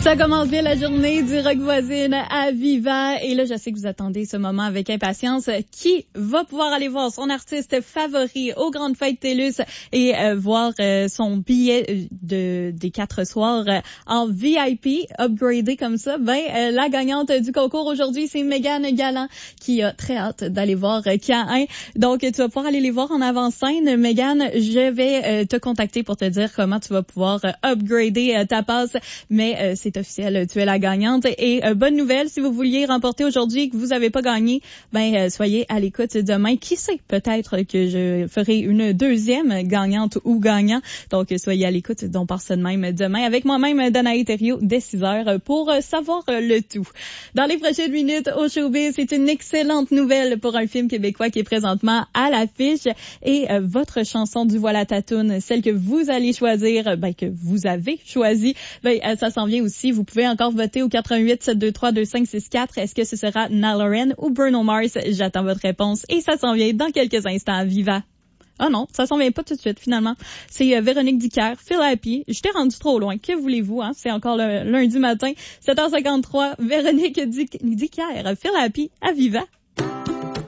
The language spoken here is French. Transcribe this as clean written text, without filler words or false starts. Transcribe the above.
Ça commence bien la journée du Rock Voisine à Viva. Et là, je sais que vous attendez ce moment avec impatience. Qui va pouvoir aller voir son artiste favori aux Grandes Fêtes TELUS et voir son billet des 4 soirs en VIP, upgradé comme ça? La gagnante du concours aujourd'hui, c'est Mégane Galland qui a très hâte d'aller voir K1. Donc, tu vas pouvoir aller les voir en avant-scène. Mégane, je vais te contacter pour te dire comment tu vas pouvoir upgrader ta passe. Mais c'est officiel, tu es la gagnante. Et bonne nouvelle, si vous vouliez remporter aujourd'hui et que vous n'avez pas gagné, soyez à l'écoute demain. Qui sait, peut-être que je ferai une deuxième gagnante ou gagnant. Donc, soyez à l'écoute, donc par ça de même demain avec moi-même, Danae Thériault, dès 6h pour savoir le tout. Dans les prochaines minutes, au Showbiz, c'est une excellente nouvelle pour un film québécois qui est présentement à l'affiche. Et votre chanson du Voilà ta toune, celle que vous allez choisir, que vous avez choisi, ça s'en vient aussi. Vous pouvez encore voter au 88-723-2564. Est-ce que ce sera Niall Horan ou Bruno Mars? J'attends votre réponse et ça s'en vient dans quelques instants à Viva. Ah non, ça s'en vient pas tout de suite, finalement. C'est Véronique Dicker, Feel Happy. Je t'ai rendu trop loin. Que voulez-vous, hein? C'est encore le lundi matin, 7h53. Véronique Dicker, Feel Happy à Viva.